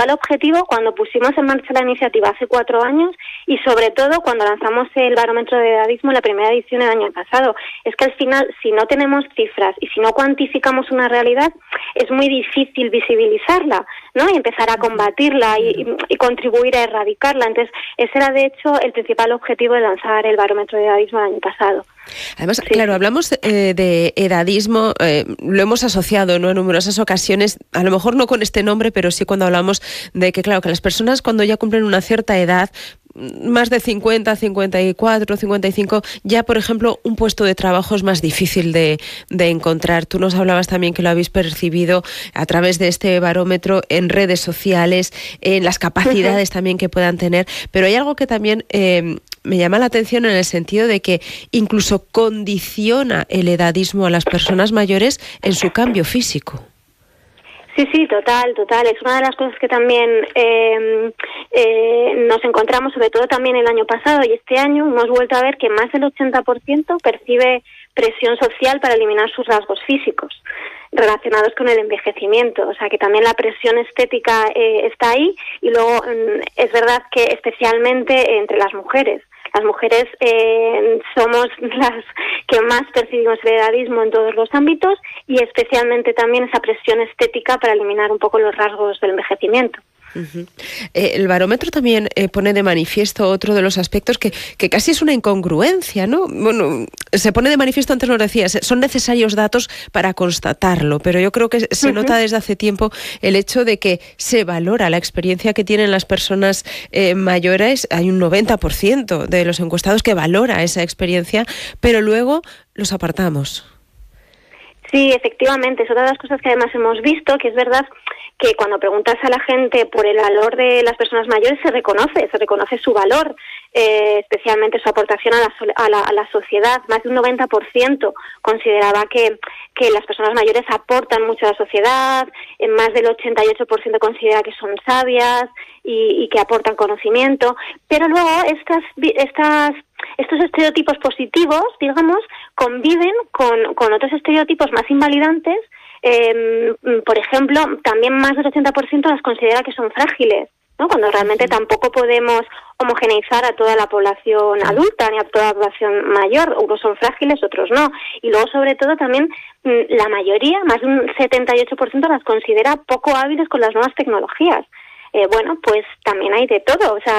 principal objetivo cuando pusimos en marcha la iniciativa hace 4 años y sobre todo cuando lanzamos el barómetro de edadismo en la primera edición el año pasado. Es que al final, si no tenemos cifras y si no cuantificamos una realidad, es muy difícil visibilizarla, ¿no? Y empezar a combatirla y contribuir a erradicarla. Entonces, ese era de hecho el principal objetivo de lanzar el barómetro de edadismo el año pasado. Además, claro, hablamos de edadismo, lo hemos asociado, ¿no?, en numerosas ocasiones, a lo mejor no con este nombre, pero sí cuando hablamos de que, claro, que las personas cuando ya cumplen una cierta edad, más de 50, 54, 55, ya, por ejemplo, un puesto de trabajo es más difícil de encontrar. Tú nos hablabas también que lo habéis percibido a través de este barómetro en redes sociales, en las capacidades también que puedan tener, pero hay algo que también me llama la atención en el sentido de que incluso condiciona el edadismo a las personas mayores en su cambio físico. Sí, total. Es una de las cosas que también nos encontramos, sobre todo también el año pasado y este año, hemos vuelto a ver que más del 80% percibe presión social para eliminar sus rasgos físicos relacionados con el envejecimiento. O sea, que también la presión estética está ahí y luego es verdad que especialmente entre las mujeres. Las mujeres somos las que más percibimos el edadismo en todos los ámbitos y especialmente también esa presión estética para eliminar un poco los rasgos del envejecimiento. Uh-huh. El barómetro también pone de manifiesto otro de los aspectos que casi es una incongruencia, ¿no? Bueno, se pone de manifiesto, antes nos decías, son necesarios datos para constatarlo, pero yo creo que se nota desde hace tiempo el hecho de que se valora la experiencia que tienen las personas mayores. Hay un 90% de los encuestados que valora esa experiencia, pero luego los apartamos. Sí, efectivamente, es otra de las cosas que además hemos visto, que es verdad que cuando preguntas a la gente por el valor de las personas mayores se reconoce su valor, especialmente su aportación a la sociedad. Más de un 90% consideraba que las personas mayores aportan mucho a la sociedad, más del 88% considera que son sabias y que aportan conocimiento, pero luego estos estereotipos positivos, digamos, conviven con otros estereotipos más invalidantes. Por ejemplo, también más del 80% las considera que son frágiles, ¿no? Cuando realmente tampoco podemos homogeneizar a toda la población adulta ni a toda la población mayor. Unos son frágiles, otros no. Y luego, sobre todo, también la mayoría, más de un 78%, las considera poco hábiles con las nuevas tecnologías. Bueno, pues también hay de todo. O sea,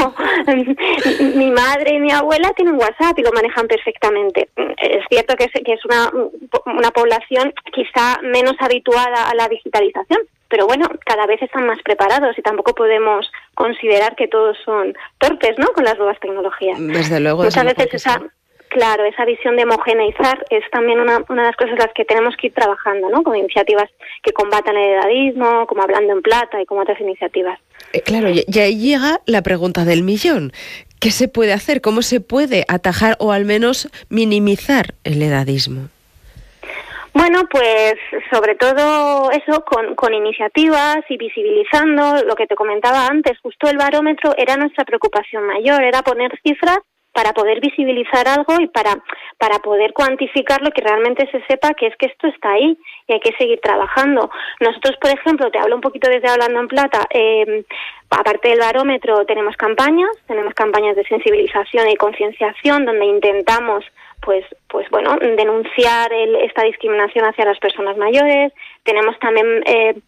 mi madre y mi abuela tienen WhatsApp y lo manejan perfectamente. Es cierto que es una población quizá menos habituada a la digitalización, pero bueno, cada vez están más preparados y tampoco podemos considerar que todos son torpes, ¿no?, con las nuevas tecnologías. Desde luego. Muchas veces esa visión de homogeneizar es también una de las cosas en las que tenemos que ir trabajando, ¿no?, con iniciativas que combatan el edadismo, como Hablando en Plata y como otras iniciativas. Claro, y ahí llega la pregunta del millón. ¿Qué se puede hacer? ¿Cómo se puede atajar o al menos minimizar el edadismo? Bueno, pues sobre todo eso, con iniciativas y visibilizando lo que te comentaba antes. Justo el barómetro era nuestra preocupación mayor, era poner cifras para poder visibilizar algo y para poder cuantificarlo, que realmente se sepa que es que esto está ahí y hay que seguir trabajando. Nosotros, por ejemplo, te hablo un poquito desde Hablando en Plata, aparte del barómetro tenemos campañas de sensibilización y concienciación donde intentamos pues bueno, denunciar esta discriminación hacia las personas mayores. Tenemos también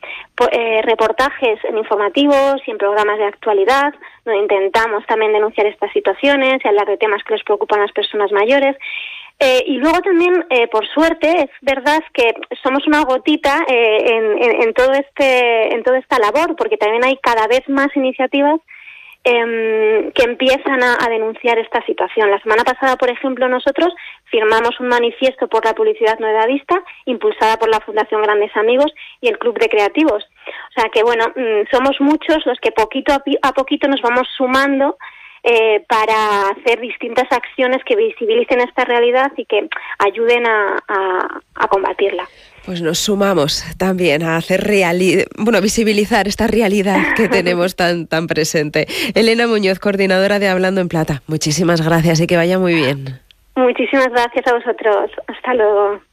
reportajes en informativos y en programas de actualidad, donde intentamos también denunciar estas situaciones y hablar de temas que les preocupan a las personas mayores. Y luego también, por suerte, es verdad que somos una gotita en toda esta labor, porque también hay cada vez más iniciativas que empiezan a denunciar esta situación. La semana pasada, por ejemplo, nosotros firmamos un manifiesto por la publicidad no edadista, impulsada por la Fundación Grandes Amigos y el Club de Creativos. O sea que, bueno, somos muchos los que poquito a poquito nos vamos sumando para hacer distintas acciones que visibilicen esta realidad y que ayuden a combatirla. Pues nos sumamos también a hacer visibilizar esta realidad que tenemos tan presente. Elena Muñoz, coordinadora de Hablando en Plata, muchísimas gracias y que vaya muy bien. Muchísimas gracias a vosotros. Hasta luego.